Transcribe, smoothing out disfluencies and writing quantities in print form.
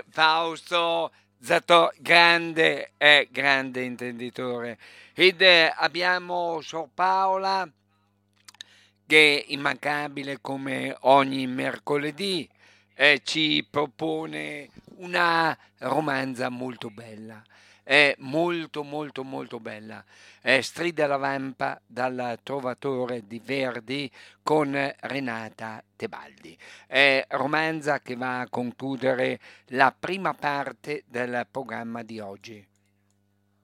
Fausto Zatto, grande intenditore. Ed abbiamo Sor Paola, che è immancabile come ogni mercoledì, ci propone una romanza molto bella. È molto molto molto bella. Strida la vampa dal Trovatore di Verdi con Renata Tebaldi. Romanza che va a concludere la prima parte del programma di oggi.